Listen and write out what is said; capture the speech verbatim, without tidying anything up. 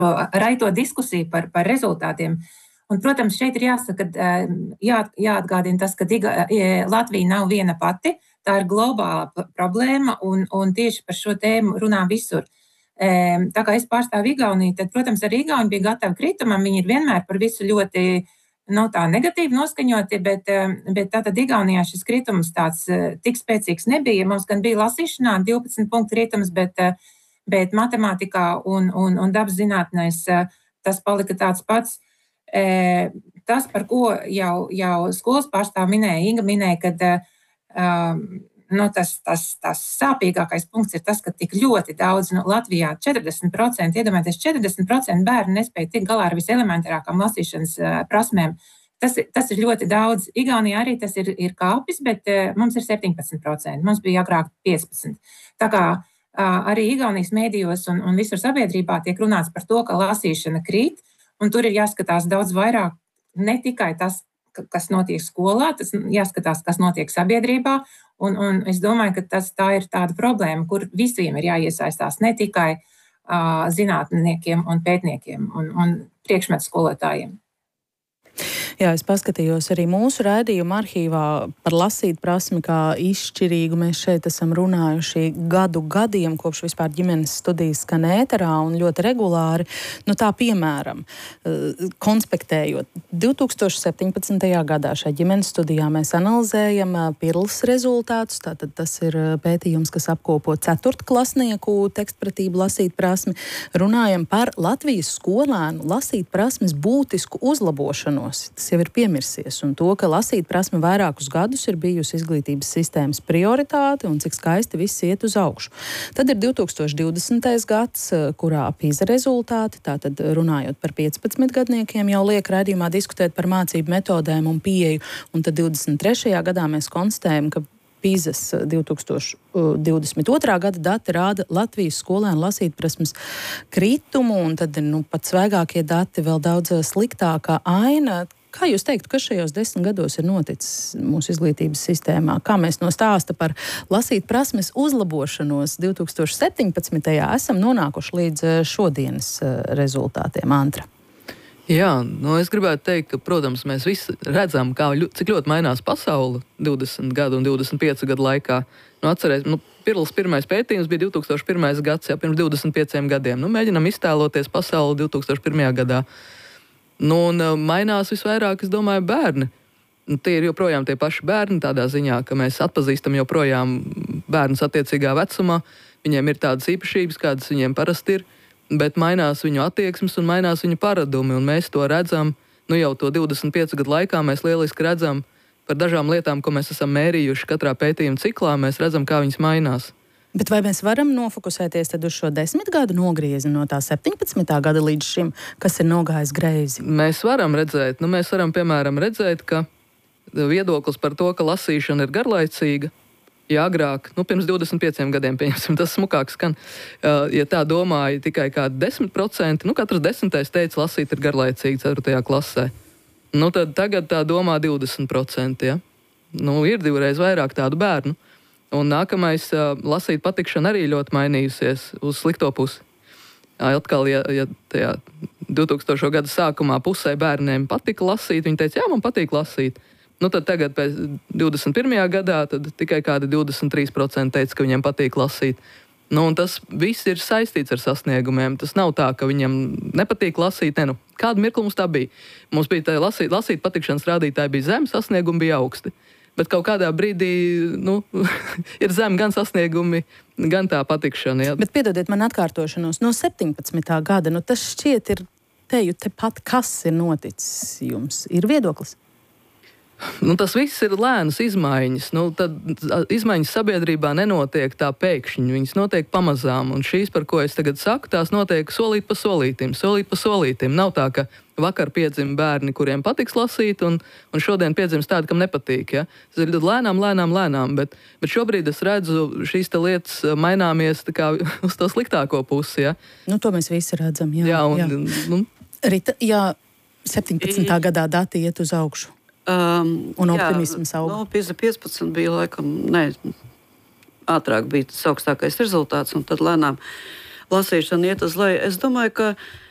raito diskusiju par, par rezultātiem. Un, protams, šeit ir jāsaka, jā, jāatgādina tas, ka Latvija nav viena pati, tā ir globāla problēma, un, un tieši par šo tēmu runā visur. Tā kā es pārstāvu Igauniju, tad, protams, arī Igauni bija gatavi kritumam, viņi ir vienmēr par visu ļoti, nu, tā negatīvi noskaņoti, bet, bet tātad Igaunijā šis kritums tāds tik spēcīgs nebija. Mums gan bija lasīšanā divpadsmit punktu kritums, bet, bet matemātikā un, un, un dabas zinātnēs tas palika tāds pats. Tas, par ko jau, jau skolas pārstāv minēja, Inga minēja, kad nu, tas, tas, tas sāpīgākais punkts ir tas, ka tik ļoti daudz, nu, Latvijā četrdesmit procenti, iedomājieties, četrdesmit procenti bērni nespēja tikt galā ar viselementārākām lasīšanas prasmēm. Tas, tas ir ļoti daudz. Igaunijā arī tas ir, ir kāpis, bet mums ir septiņpadsmit procenti, mums bija agrāk piecpadsmit procenti. Tā kā arī Igaunijas mēdījos un, un visur sabiedrībā tiek runāts par to, ka lasīšana krīt, un tur ir jāskatās daudz vairāk, ne tikai tas, kas notiek skolā, tas jāskatās, kas notiek sabiedrībā, un, un es domāju, ka tas, tā ir tāda problēma, kur visiem ir jāiesaistās, ne tikai uh, zinātniekiem un pētniekiem un, un priekšmetu skolotājiem. Jā, es paskatījos arī mūsu raidījuma arhīvā par lasīt prasmi kā izšķirīgu. Mēs šeit esam runājuši gadu gadiem, kopš vispār ģimenes studijas skan ēterā un ļoti regulāri. Nu tā piemēram, konspektējot, divi tūkstoši septiņpadsmitajā gadā šai ģimenes studijā mēs analizējam pirles rezultātus. Tātad tas ir pētījums, kas apkopo ceturtklasnieku tekstpratību lasīt prasmi. Runājam par Latvijas skolēnu lasīt prasmes būtisku uzlabošanos. Tas jau ir piemirsies, un to, ka lasīt prasme vairākus gadus ir bijusi izglītības sistēmas prioritāte un cik skaisti viss iet uz augšu. Tad ir divi tūkstoši divdesmitais gads, kurā PISA rezultāti, tātad runājot par piecpadsmitgadniekiem, jau liek raidījumā diskutēt par mācību metodēm un pieeju, un tad divdesmit trešajā gadā mēs konstatējam, ka PISAs divi tūkstoši divdesmit otrā gada dati rāda Latvijas skolēnu lasīt prasmes kritumu, un tad ir nu, pat svaigākie dati vēl daudz sliktākā aina. Kā jūs teiktu, kas šajos desmit gados ir noticis mūsu izglītības sistēmā? Kā mēs no stāsta par lasīt prasmes uzlabošanos divi tūkstoši septiņpadsmitajā esam nonākuši līdz šodienas rezultātiem, Antra? Jā, nu es gribētu teikt, ka, protams, mēs visi redzam, kā, cik ļoti mainās pasaule divdesmit gadu un divdesmit piecu gadu laikā. Nu, atcerēs, nu, pirls pirmais pētījums bija divi tūkstoši pirmais gads, jau pirms divdesmit pieciem gadiem. Nu, mēģinam iztēloties pasauli divi tūkstoši pirmajā gadā. Nu, un mainās visvairāk, es domāju, bērni. Nu, tie ir joprojām tie paši bērni tādā ziņā, ka mēs atpazīstam joprojām bērnus attiecīgā vecumā. Viņiem ir tādas īpašības, kādas viņiem parasti ir, bet mainās viņu attieksmes un mainās viņu paradumi, un mēs to redzam, nu jau to divdesmit piecu gadu laikā mēs lieliski redzam par dažām lietām, ko mēs esam mērījuši katrā pētījuma ciklā, mēs redzam, kā viņas mainās. Bet vai mēs varam nofokusēties tad uz šo desmit gadu nogriezni no tā septiņpadsmitā gada līdz šim, kas ir nogājis greizi? Mēs varam redzēt, nu mēs varam, piemēram, redzēt, ka viedoklis par to, ka lasīšana ir garlaicīga, ja agrāk, nu pirms divdesmit pieciem gadiem, pieņemsim, tas smukāk skan, ja tā domāja tikai kādi desmit procenti, nu katrs desmitais teica, lasīt ir garlaicīgi ceturtajā klasē. Nu tad tagad tā domā divdesmit procenti, ja? Nu ir divreiz vairāk tādu bērnu. Un nākamais, lasīt patikšana arī ļoti mainījusies uz slikto pusi. Atkal, ja, ja tajā divtūkstošo gadu sākumā pusē bērniem patika lasīt, viņi teica, jā, man patīk lasīt. Nu tad tagad pēc divdesmit pirmajā gadā tad tikai kādi divdesmit trīs procenti teica, ka viņiem patīk lasīt. Nu, un tas viss ir saistīts ar sasniegumiem. Tas nav tā, ka viņam nepatīk lasīt. Ne, nu, kādu mirkli mums tā bija? Mums bija tā lasīt, lasīt patikšanas rādītāji bija zemi, sasniegumi bija augsti. Bet kaut kādā brīdī nu, ir zem gan sasniegumi, gan tā patikšana. Jā. Bet piedodiet man atkārtošanos, no septiņpadsmitā gada, nu tas šķiet ir teju tepat, kas ir noticis jums? Ir viedoklis? Nu, tas viss ir lēnas izmaiņas. Nu, tad izmaiņas sabiedrībā nenotiek tā pēkšņi, viņas notiek pamazām. Un šīs, par ko es tagad saku, tās notiek solīt pa solītim, solīt pa solītim. Nav tā, ka vakar piedzima bērni, kuriem patiks lasīt, un, un šodien piedzimst tādi, kam nepatīk. Ja? Tas ir lēnām, lēnām, lēnām, bet, bet šobrīd es redzu, šīs lietas maināmies tā kā uz to sliktāko pusi. Ja? Nu, to mēs visi redzam, jā. Jā, un, jā. Nu, Rita, jā, septiņpadsmitā gadā dati iet uz augšu. Um, un optimisms aug. No, PISA piecpadsmit bija laikam, ne, ātrāk bija tas augstākais rezultāts, un tad lēnām lasīšana iet uz leju. Es domāju, ka